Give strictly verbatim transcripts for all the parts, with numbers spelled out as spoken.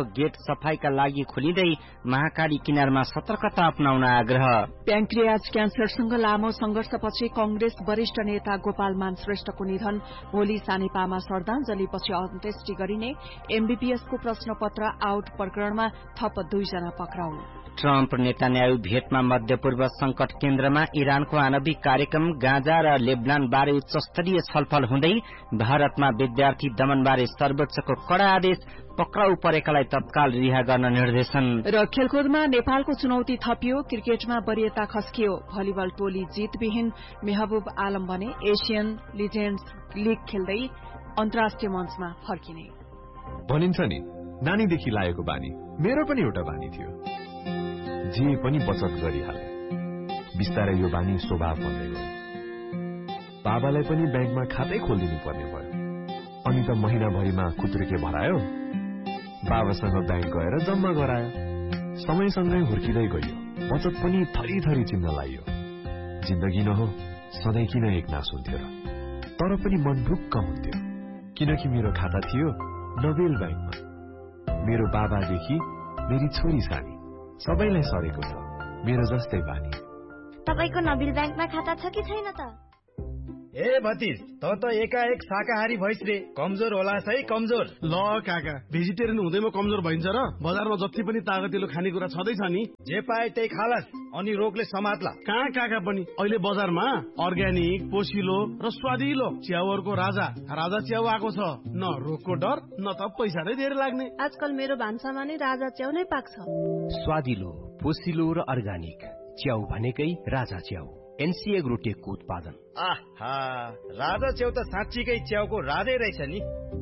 Get सफाईका लागि खोलिँदै महाकाली किनारमा सतर्कता अपनाउन आग्रह। प्याङ्क्रियाज क्यान्सरसँग लामो संघर्षपछि कंग्रेस वरिष्ठ नेता गोपाल मान श्रेष्ठको निधन। भोलि सानेपामा श्रद्धाञ्जलीपछि अन्त्येष्टि गरिने। एमबीबीएसको प्रश्नपत्र आउट प्रकरणमा थप दुईजना पक्राउ। ट्रम्प नेतान्याहु भेटमा मध्यपूर्व संकट केन्द्रमा इरानको आणविक कार्यक्रम गाजा र लेबनान बारे उच्च स्तरीय छलफल हुँदै भारतमा विद्यार्थी दमनबारे सर्वोच्चको कड़ा आदेश। पक्राउ परेकालाई तत्काल रिहा गर्न निर्देशन। र खेलकुदमा नेपालको चुनौती थपियो। क्रिकेटमा वरियता खस्कियो। भलिबल टोली जीतविहीन। मेहबुब आलम बने एशियन लिजेन्ड्स लीग खेल्दै अन्तर्राष्ट्रिय मञ्चमा फर्किने। भनिन्छ नि नानीदेखि लागेको बानी मेरो पनि एउटा बानी थियो। जे पनि बचत गरिहाले। बिस्तारै यो बानी स्वभाव बन्दै गयो। बाबालाई पनि ब्याङ्कमा खातै खोलिदिनु पर्ने भयो। अनि त महिनाभरिमा खुत्रुके भरायो। बाबासँग ब्याङ्क गएर जम्मा गरायो। समयसँगै हुर्किँदै गयो। बचत पनि थरी थरी चिन्न लाग्यो। जिन्दगी न हो सधैँ किन एक नास हुन्थ्यो र। तर पनि मन ढुक्क हुन्थ्यो किनकि मेरो खाता थियो नोबेल ब्याङ्कमा। मेरो बाबादेखि मेरी छोरी सानी सबैलाई सरेको छ मेरो जस्तै बानी। तपाईको नोबेल ब्याङ्कमा खाता छ कि छैन त? ए भतिज त त एकाएक शाकाहारी भइस रे। कमजोर होला है कमजोर। ल काका भेजिटेरियन हुँदैमा कमजोर भइन्छ र? बजारमा जति पनि तागतिलो खानेकुरा छँदैछ नि। जे पाए त्यही खालास अनि रोगले समात्ला। कहाँ काका पनि अहिले बजारमा अर्ग्यानिक पोसिलो र स्वादिलो च्याउहरूको राजा राजा च्याउ आएको छ। न रोगको डर न त पैसा नै धेरै लाग्ने। आजकल मेरो भान्सामा नै राजा च्याउ नै पाक्छ। स्वादिलो पोसिलो र अर्ग्यानिक च्याउ भनेकै राजा च्याउ। एनसीए ग्रुटेकको उत्पादन। आहा राजा च्याउ त साँच्चीकै च्याउको राजै रहेछ नि।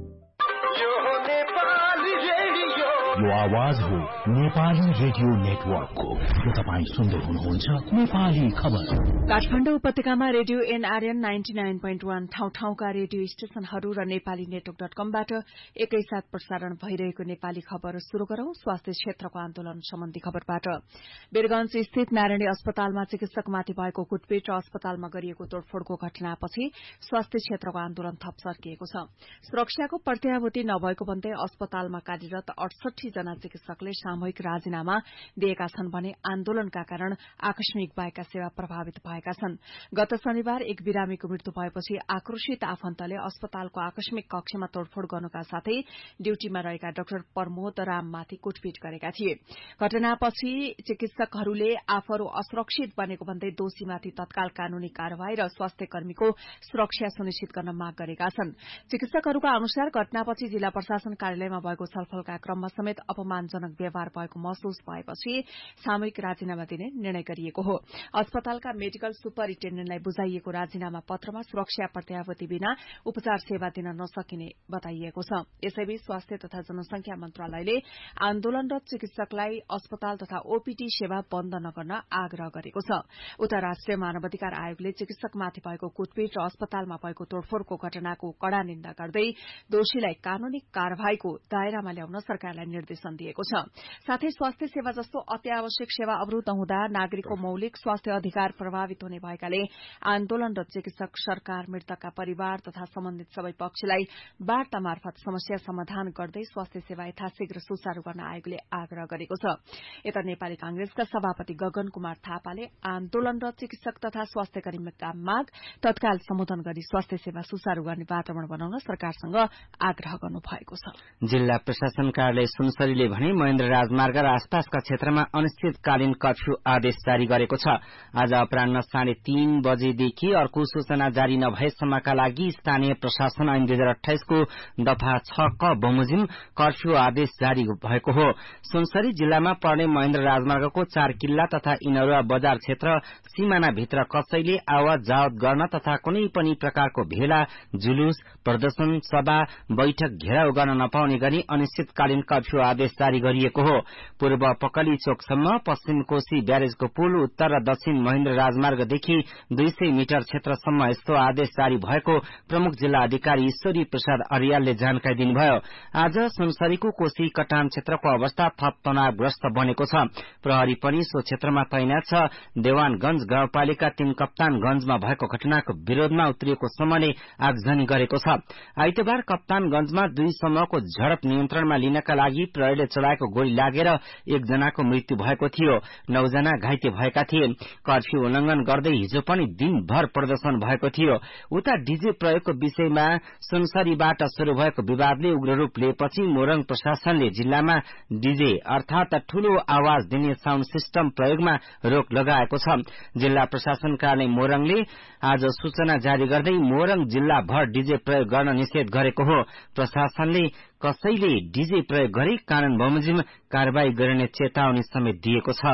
यो आवाज हो नेपाली रेडियो नेटवर्कको। यो तपाईँ सुन्दै हुनुहुन्छ नेपाली खबर। काठमाडौँ उपत्यकामा radio NRN ninety nine point one ठाउँ ठाउँका रेडियो स्टेशनहरू र नेपाली नेटवर्क डट कमबाट एकैसाथ प्रसारण भइरहेको नेपाली खबर शुरू गरौं। स्वास्थ्य क्षेत्रको आन्दोलन सम्बन्धी खबरबाट। वीरगंज स्थित नारायणी अस्पतालमा चिकित्सकमाथि भएको कुटपिट र अस्पतालमा गरिएको तोडफोडको घटनापछि स्वास्थ्य क्षेत्रको आन्दोलन थप सर्किएको छ। सुरक्षाको प्रत्याभूति नभएको भन्दै अस्पतालमा कार्यरत अडसठी जना चिकित्सकले सामूहिक राजीनामा दिएका छन् भने आन्दोलनका कारण आकस्मिक बाहेकका सेवा प्रभावित भएका छन्। गत शनिबार एक बिरामीको मृत्यु भएपछि आक्रोशित आफन्तले अस्पतालको आकस्मिक कक्षमा तोडफोड गर्नुका साथै ड्यूटीमा रहेका डाक्टर प्रमोद राममाथि कुटपिट गरेका थिए। घटनापछि चिकित्सकहरूले आफूहरू असुरक्षित बनेको भन्दै दोषीमाथि तत्काल कानूनी कार्यवाही र स्वास्थ्य कर्मीको सुरक्षा सुनिश्चित गर्न माग गरेका छन्। चिकित्सकहरूका अनुसार घटनापछि जिल्ला प्रशासन कार्यालयमा भएको छलफलका क्रममा समेत अपमानजनक व्यवहार भएको महसुस भएपछि सामूहिक राजीनामा दिने निर्णय गरिएको हो। अस्पतालका मेडिकल सुपरिन्टेण्डेन्टलाई बुझाइएको राजीनामा पत्रमा सुरक्षा प्रत्याभूति बिना उपचार सेवा दिन नसकिने बताइएको छ। यसैबीच स्वास्थ्य तथा जनसंख्या मन्त्रालयले आन्दोलनरत चिकित्सकलाई अस्पताल तथा ओपीडी सेवा बन्द नगर्न आग्रह गरेको छ। उता राष्ट्रिय मानवाधिकार आयोगले चिकित्सकमाथि भएको कुटपिट र अस्पतालमा भएको तोडफोडको घटनाको कड़ा निन्दा गर्दै दोषीलाई कानूनी कार्यवाहीको दायरामा ल्याउन सरकारलाई निर्देशन दिएको छ। साथै स्वास्थ्य सेवा जस्तो अत्यावश्यक सेवा अवरूद्ध हुँदा नागरिकको मौलिक स्वास्थ्य अधिकार प्रभावित हुने भएकाले आन्दोलनरत चिकित्सक सरकार मृतकका परिवार तथा सम्बन्धित सबै पक्षलाई वार्ता मार्फत समस्या समाधान गर्दै स्वास्थ्य सेवा यथाशीघ्र सुचारू गर्न आयोगले आग्रह गरेको छ। यता नेपाली कांग्रेसका सभापति गगन कुमार थापाले आन्दोलनरत चिकित्सक तथा स्वास्थ्य कर्मीका माग तत्काल सम्बोधन गरी स्वास्थ्य सेवा सुचारू गर्ने वातावरण बनाउन सरकारसँग आग्रह गर्नु भएको छ। जिल्ला प्रशासन कार्यालय सुनसरीले भने महेन्द्र राजमार्ग र आसपासका क्षेत्रमा अनिश्चितकालीन कर्फ्यू आदेश जारी गरेको छ। आज अपराह्न साढे तीन बजेदेखि अर्को सूचना जारी नभएसम्मका लागि स्थानीय प्रशासन ऐन दुई हजार अठाइसको दफा छ क बमोजिम कर्फ्यू आदेश जारी भएको हो। सुनसरी जिल्लामा पर्ने महेन्द्र राजमार्गको चार किल्ला तथा इनौरा बजार क्षेत्र सीमानाभित्र कसैले आवत जावत गर्न तथा कुनै पनि प्रकारको भेला जुलुस प्रदर्शन सभा बैठक घेराउ गर्न नपाउने गरी अनिश्चितकालीन कर्फ्यू आदेश जारी गरिएको हो। पूर्व पकली चोकसम्म पश्चिम कोशी ब्यारेजको पुल उत्तर र दक्षिण महेन्द्र राजमार्गदेखि दुई सय मिटर क्षेत्रसम्म यस्तो आदेश जारी भएको प्रमुख जिल्ला अधिकारी ईश्वरी प्रसाद अर्यालले जानकारी दिनुभयो। आज सुनसरीको कोशी कटान क्षेत्रको अवस्था थप तनावग्रस्त बनेको छ। प्रहरी पनि सो क्षेत्रमा तैनात छ। देवानगंज गाउँपालिका तीन कप्तानगंजमा भएको घटनाको विरोधमा उत्रिएको समूहले आगजनी गरेको छ। आइतबार कप्तानगंजमा दुई समूहको झडप नियन्त्रणमा लिनका लागि प्रहरीले चलाएको गोली लागेर एकजनाको मृत्यु भएको थियो, नौजना घाइते भएका थिए। कर्फ्यू उल्लंघन गर्दै हिजो पनि दिनभर प्रदर्शन भएको थियो। उता डीजे प्रयोगको विषयमा सुनसरीबाट शुरू भएको विवादले उग्र रूप लिएपछि मोरङ प्रशासनले जिल्लामा डीजे अर्थात ठूलो आवाज दिने साउन्ड सिस्टम प्रयोगमा रोक लगाएको छ। जिल्ला प्रशासन कार्यालय मोरङले आज सूचना जारी गर्दै मोरङ जिल्लाभर डीजे प्रयोग गर्न निषेध गरेको हो। प्रशासनले कसैले डीजे प्रयोग गरी कानून बमोजिम कार्यवाही गरिने चेतावनी समेत दिएको छ।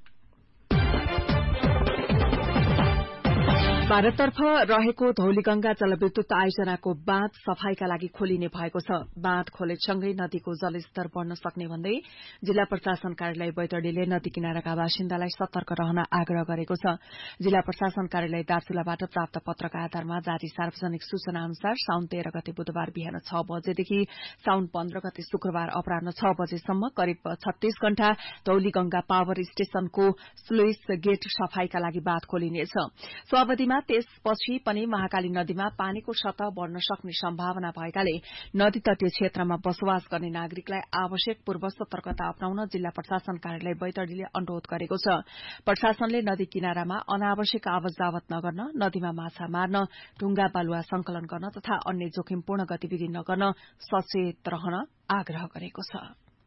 भारततर्फ रहेको धौलीगंगा जलविद्युत आयोजनाको बाँध सफाईका लागि खोलिने भएको छ। बाँध खोलेसँगै नदीको जलस्तर बढ़न सक्ने भन्दै जिल्ला प्रशासन कार्यालय बैतडीले नदी किनाराका बासिन्दालाई सतर्क रहन आग्रह गरेको छ। जिल्ला प्रशासन कार्यालय दार्चुलाबाट प्राप्त पत्रका आधारमा जारी सार्वजनिक सूचना अनुसार साउन तेह्र गते बुधबार बिहान छ बजेदेखि साउन पन्ध्र गते शुक्रबार अपराह्न छ बजेसम्म करिब छत्तीस घण्टा धौलीगंगा पावर स्टेशनको स्लुइस गेट सफाईका लागि बाँध खोलिनेछ। सो अवधिमा त्यसपछि पनि महाकाली नदीमा पानीको सतह बढ़न सक्ने सम्भावना भएकाले नदी तटीय क्षेत्रमा बसोबास गर्ने नागरिकलाई आवश्यक पूर्व सतर्कता अपनाउन जिल्ला प्रशासन कार्यालय बैतडीले अनुरोध गरेको छ। प्रशासनले नदी किनारामा अनावश्यक आवत जावत नगर्न, नदीमा माछा मार्न, ढुंगा बालुवा संकलन गर्न तथा अन्य जोखिमपूर्ण गतिविधि नगर्न सचेत रहन आग्रह गरेको छ।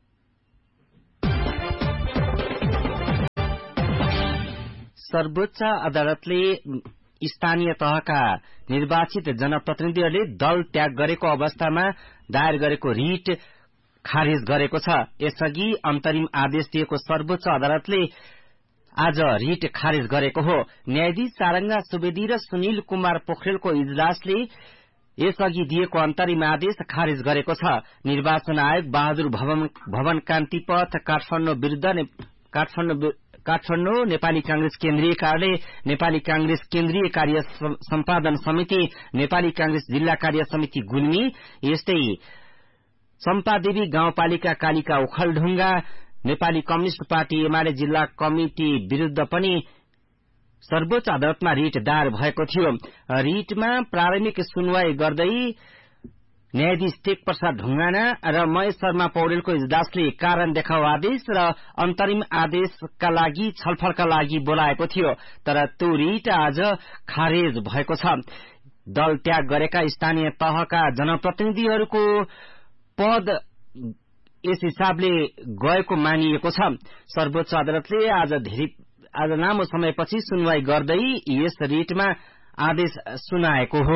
सर्वोच्च अदालतले स्थानीय तहका निर्वाचित जनप्रतिनिधिहरूले दल त्याग गरेको अवस्थामा दायर गरेको रिट खारिज गरेको छ। यसअघि अन्तरिम आदेश दिएको सर्वोच्च अदालतले आज रिट खारिज गरेको हो। न्यायाधीश सारंगा सुवेदी र सुनिल कुमार पोखरेलको इजलासले यसअघि दिएको अन्तरिम आदेश खारिज गरेको छ। निर्वाचन आयोग बहादुर भवन, भवन कान्ति पथ काठमाडौँ विरूद्ध काठमाडौँ काठमाडौँ नेपाली कांग्रेस केन्द्रीय कार्यालय, नेपाली कांग्रेस केन्द्रीय कार्य सम्पादन समिति, नेपाली कांग्रेस जिल्ला कार्य समिति गुल्मी, यस्तै चम्पादेवी गाउँपालिका कालिका ओखलढुंगा, नेपाली कम्युनिष्ट पार्टी एमाले जिल्ला कमिटी विरूद्ध पनि सर्वोच्च अदालतमा रिट दायर भएको थियो। रिटमा प्रारम्भिक सुनवाई गर्दै न्यायाधीश टेक प्रसाद ढुंगाना र महेश शर्मा पौडेलको इजलासले कारण देखाउ आदेश र अन्तरिम आदेशका लागि छलफलका लागि बोलाएको थियो, तर त्यो रिट आज खारेज भएको छ। दल त्याग गरेका स्थानीय तहका जनप्रतिनिधिहरूको पद यस हिसाबले गएको मानिएको छ। सर्वोच्च अदालतले आज धेरै आज लामो समयपछि सुनवाई गर्दै यस रिटमा आदेश सुनाएको हो।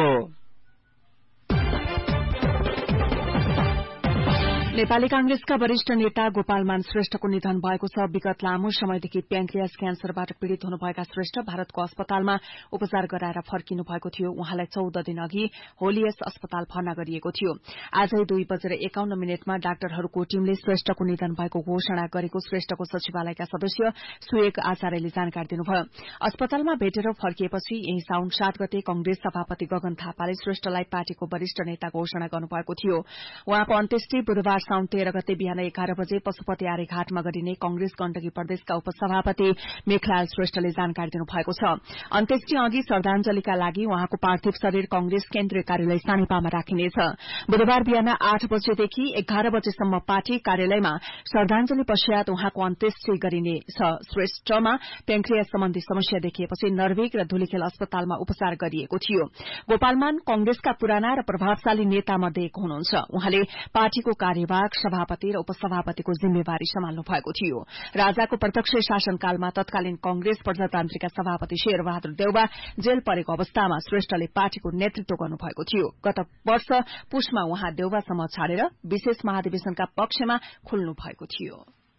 नेपाली कांग्रेसका वरिष्ठ नेता गोपालमान श्रेष्ठको निधन भएको छ। विगत लामो समयदेखि प्याङ्क्रियास क्यान्सरबाट पीड़ित हुनुभएका श्रेष्ठ भारतको अस्पतालमा उपचार गराएर फर्किनु भएको थियो। उहाँलाई चौध दिन अघि होलियस अस्पताल भर्ना गरिएको थियो। आजै दुई बजेर एकाउन्न मिनटमा डाक्टरहरूको टीमले श्रेष्ठको निधन भएको घोषणा गरेको श्रेष्ठको सचिवालयका सदस्य सुएक आचार्यले जानकारी दिनुभयो। अस्पतालमा भेटेर फर्किएपछि यही साउन सात गते कंग्रेस सभापति गगन थापाले श्रेष्ठलाई पार्टीको वरिष्ठ नेता घोषणा गर्नुभएको थियो। उहाँको अन्त्येष्टि बुधबार साउन तेह्र गते बिहान एघार बजे पशुपति आर्य घाटमा गरिने कंग्रेस गण्डकी प्रदेशका उपसभापति मेखलाल श्रेष्ठले जानकारी दिनुभएको छ। अन्त्येष्टि अघि श्रद्धांजलिका लागि उहाँको पार्थिव शरीर कंग्रेस केन्द्रीय कार्यालय सानेपामा राखिनेछ। बुधबार बिहान आठ बजेदेखि एघार बजेसम्म पार्टी कार्यालयमा श्रद्धांजलि पश्चात उहाँको अन्त्येष्टि गरिनेछ। श्रेष्ठमा प्याङ्क्रियास सम्बन्धी समस्या देखिएपछि नर्वेग र धुलीखेल अस्पतालमा उपचार गरिएको थियो। गोपालमान कंग्रेसका पुराना र प्रभावशाली नेता मध्ये एक हुनुहुन्छ। उहाँले पार्टीको कार्यवाहक सभापति र उपसभापतिको जिम्मेवारी सम्हाल्नु भएको थियो। राजाको प्रत्यक्ष शासनकालमा तत्कालीन कंग्रेस प्रजातान्त्रिकका सभापति शेरबहादुर देउवा जेल परेको अवस्थामा श्रेष्ठले पार्टीको नेतृत्व गर्नुभएको थियो। गत वर्ष पुसमा उहाँ देउवासम्म छाडेर विशेष महाधिवेशनका पक्षमा खुल्नु भएको थियो।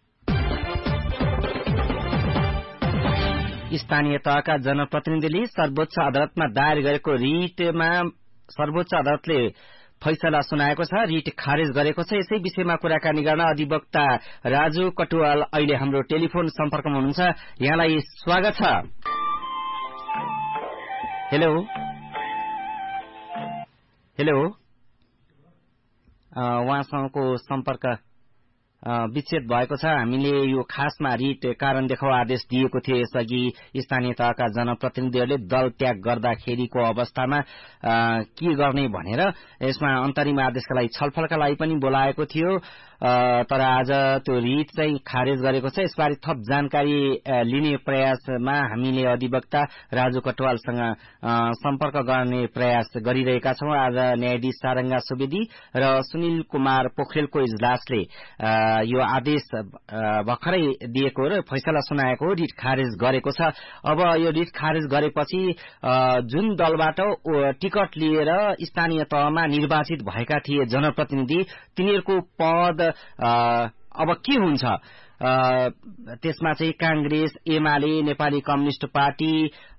स्थानीय तहका जनप्रतिनिधिले सर्वोच्च अदालतमा दायर गरेको रिटमा सर्वोच्च अदालतले फैसला सुनाएको छ, रिट खारेज गरेको छ। यसै विषयमा कुराकानी गर्न अधिवक्ता राजु कटुवाल अहिले हाम्रो टेलिफोन सम्पर्कमा हुनुहुन्छ। यहाँलाई स्वागत छ। हेलो हेलो उहाँसँगको सम्पर्क विच्छेद भएको छ। हामीले यो खासमा रिट कारण देखाउ आदेश दिएको थियो यसअघि स्थानीय तहका जनप्रतिनिधिहरूले दल त्याग गर्दाखेरिको अवस्थामा के गर्ने भनेर यसमा अन्तरिम आदेशका लागि छलफलका लागि पनि बोलाएको थियो, तर आज त्यो रिट चाहिँ खारेज गरेको छ। यसबारे थप जानकारी लिने प्रयासमा हामीले अधिवक्ता राजु कटवालसँग सम्पर्क गर्ने प्रयास गरिरहेका छौं। आज न्यायाधीश सारंगा सुवेदी र सुनिल कुमार पोखरेलको इजलासले यो आदेश भर्खरै दिएको र फैसला सुनाएको रिट खारेज गरेको छ। अब यो रिट खारेज गरेपछि जुन दलबाट टिकट लिएर स्थानीय तहमा निर्वाचित भएका थिए जनप्रतिनिधि तिनीहरूको पद अब के हुन्छ, त्यसमा चाहिँ कांग्रेस, एमाले, नेपाली कम्युनिष्ट पार्टी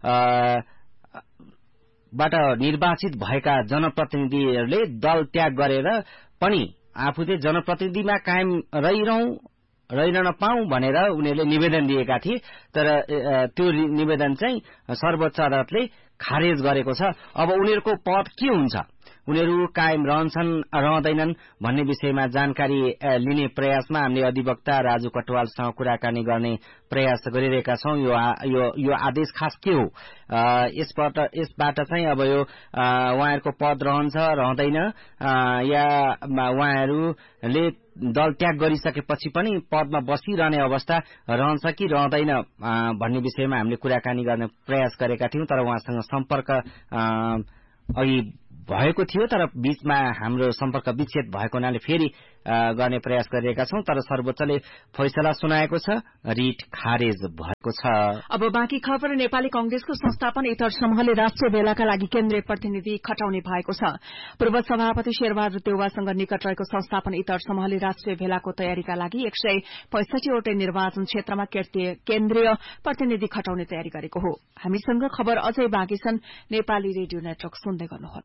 बाट निर्वाचित भएका जनप्रतिनिधिहरूले दल त्याग गरेर पनि आफू चाहिँ जनप्रतिनिधिमा कायम रहिरहँ रहिरहन पाऊँ भनेर उनीहरूले निवेदन दिएका थिए, तर त्यो निवेदन चाहिँ सर्वोच्च अदालतले खारेज गरेको छ। अब उनीहरूको पद के हुन्छ, उनीहरू कायम रहन्छन् रहँदैनन् भन्ने विषयमा जानकारी लिने प्रयासमा हामीले अधिवक्ता राजु कटवालसँग कुराकानी गर्ने प्रयास गरिरहेका छौं। यो यो यो आदेश खास के हो, यसबाट यसबाट चाहिँ अब यो उहाँहरूको पद रहन्छ रहँदैन, या उहाँहरूले दल त्याग गरिसकेपछि पनि पदमा बसिरहने अवस्था रहन्छ कि रहँदैन भन्ने विषयमा हामीले कुराकानी गर्ने प्रयास गरेका थियौं, तर उहाँसँग सम्पर्क अघि भएको थियो, तर बीचमा हाम्रो सम्पर्क विच्छेद भएको हुनाले फेरि गर्ने प्रयास गरिरहेका छौं। तर सर्वोच्चले फैसला सुनाएको छ, रिट खारेज भएको छ। अब बाँकी खबर। नेपाली कंग्रेसको संस्थापन इतर समूहले राष्ट्रिय भेलाका लागि केन्द्रीय प्रतिनिधि खटाउने भएको छ। पूर्व सभापति शेरबहादुर देउवासँग निकट रहेको संस्थापन इतर समूहले राष्ट्रिय भेलाको तयारीका लागि एक सय पैंसठीवटै निर्वाचन क्षेत्रमा केन्द्रीय प्रतिनिधि खटाउने तयारी गरेको हो। हामीसँग खबर अझै बाँकी छन्, नेपाली रेडियो नेटवर्क सुन्दै गर्नुहोला।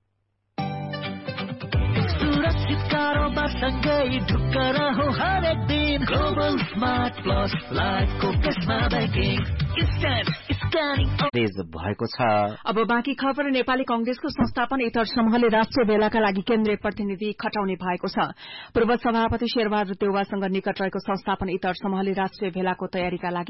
कारोबारसँगै ढुक्क रहो हरेक दिन ग्लोबल स्मार्ट प्लस लाइफको केसमा ब्याङ्किङ भएको छ। अब बाँकी खबर। नेपाली कंग्रेसको संस्थापन इतर समूहले राष्ट्रिय भेलाका लागि केन्द्रीय प्रतिनिधि खटाउने भएको छ। पूर्व सभापति शेरबहादुर देउवासँग निकट रहेको संस्थापन इतर समूहले राष्ट्रिय भेलाको तयारीका लागि